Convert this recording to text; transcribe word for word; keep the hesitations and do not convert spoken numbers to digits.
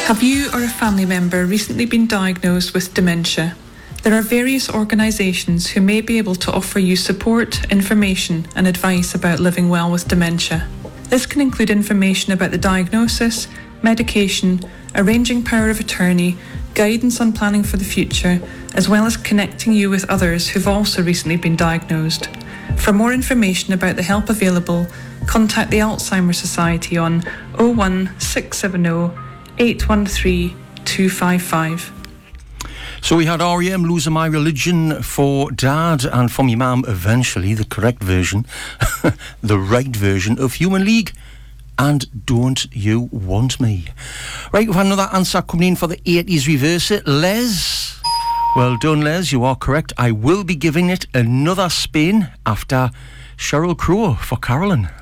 Have you or a family member recently been diagnosed with dementia? There are various organisations who may be able to offer you support, information and advice about living well with dementia. This can include information about the diagnosis, medication, arranging power of attorney, guidance on planning for the future, as well as connecting you with others who've also recently been diagnosed. For more information about the help available, contact the Alzheimer's Society on oh one six seven oh eight one three two five five. So we had R E M, Losing My Religion, for Dad, and for me mum, eventually the correct version, the right version of Human League. And Don't You Want Me. Right, we've had another answer coming in for the eighties reverse it. Les, well done Les, you are correct. I will be giving it another spin after Sheryl Crow for Carolyn.